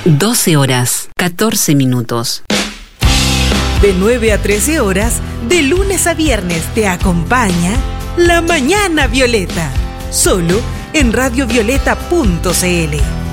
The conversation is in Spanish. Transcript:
12 horas, 14 minutos. De 9 a 13 horas, de lunes a viernes, te acompaña La Mañana Violeta, solo en radiovioleta.cl.